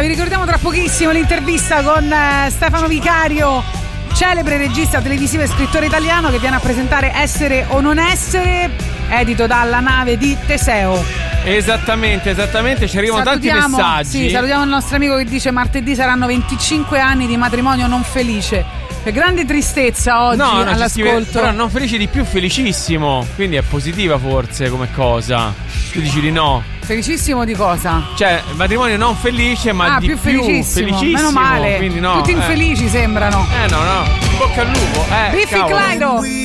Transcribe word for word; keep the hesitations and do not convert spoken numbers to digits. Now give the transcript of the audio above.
vi ricordiamo tra pochissimo l'intervista con eh, Stefano Vicario, celebre regista televisivo e scrittore italiano, che viene a presentare Essere o non essere, edito dalla Nave di Teseo. Esattamente, esattamente, ci arrivano salutiamo, tanti messaggi. Sì, salutiamo il nostro amico che dice: martedì saranno venticinque anni di matrimonio non felice. Che grande tristezza oggi no, no, all'ascolto. Però non felice di più, felicissimo. Quindi è positiva forse come cosa. Tu dici di no. Felicissimo di cosa? Cioè, matrimonio non felice, ma ah, di più più felicissimo. felicissimo. Meno male. Quindi no. Tutti eh. infelici sembrano. Eh no, no. Bocca al lupo. Eh, Biffi Clyro.